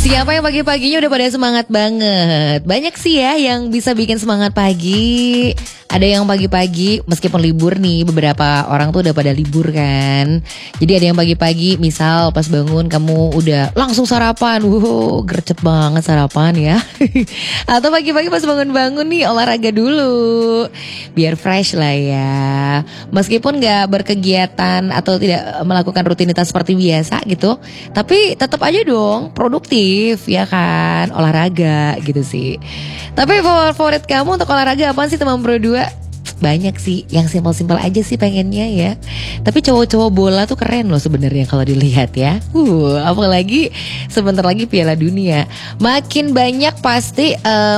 Siapa yang pagi-paginya udah pada semangat banget? Banyak sih ya yang bisa bikin semangat pagi. Ada yang pagi-pagi meskipun libur nih, beberapa orang tuh udah pada libur kan. Jadi ada yang pagi-pagi misal pas bangun kamu udah langsung sarapan. Gercep banget sarapan ya. Atau pagi-pagi pas bangun-bangun nih olahraga dulu. Biar fresh lah ya. Meskipun gak berkegiatan atau tidak melakukan rutinitas seperti biasa gitu, tapi tetap aja dong produktif ya kan, olahraga gitu sih. Tapi favorit kamu untuk olahraga apaan sih teman berdua? Banyak sih, yang simpel-simpel aja sih pengennya ya. Tapi cowok-cowok bola tuh keren loh sebenarnya kalau dilihat ya. Apalagi sebentar lagi Piala Dunia. Makin banyak pasti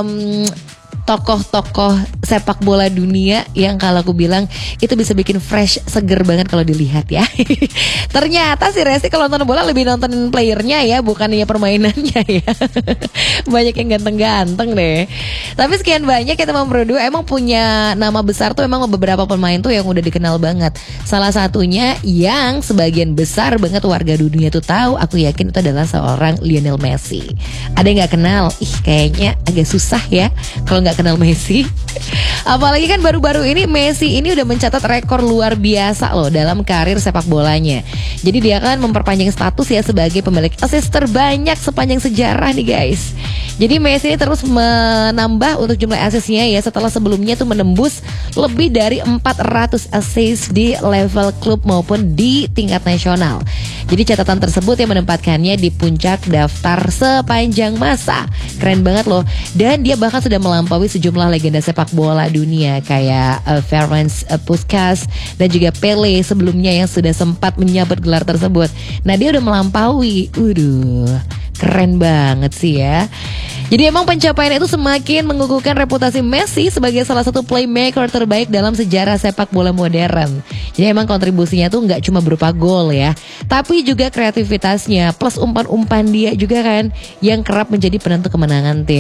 tokoh-tokoh sepak bola dunia yang kalau aku bilang itu bisa bikin fresh, seger banget kalau dilihat ya. Ternyata si Resti kalau nonton bola lebih nontonin playernya ya, bukannya permainannya ya. Banyak yang ganteng-ganteng deh. Tapi sekian banyak ya teman berdua, emang punya nama besar tuh, emang beberapa pemain tuh yang udah dikenal banget. Salah satunya yang sebagian besar banget warga dunia tuh tahu, aku yakin itu adalah seorang Lionel Messi. Ada yang nggak kenal? Kayaknya agak susah ya kalau nggak kenal Messi. Apalagi kan baru-baru ini Messi ini udah mencatat rekor luar biasa loh dalam karir sepak bolanya. Jadi dia kan memperpanjang status ya sebagai pemilik assist terbanyak sepanjang sejarah nih guys. Jadi Messi ini terus menambah untuk jumlah assistnya ya, setelah sebelumnya tuh menembus lebih dari 400 assist di level klub maupun di tingkat nasional. Jadi catatan tersebut yang menempatkannya di puncak daftar sepanjang masa. Keren banget loh. Dan dia bahkan sudah melampaui sejumlah legenda sepak bola dunia kayak Ferenc Puskas dan juga Pele sebelumnya yang sudah sempat menyabet gelar tersebut. Nah dia udah melampaui. Keren banget sih ya. Jadi emang pencapaian itu semakin mengukuhkan reputasi Messi sebagai salah satu playmaker terbaik dalam sejarah sepak bola modern. Jadi emang kontribusinya tuh nggak cuma berupa gol ya, tapi juga kreativitasnya plus umpan-umpan dia juga kan yang kerap menjadi penentu kemenangan tim.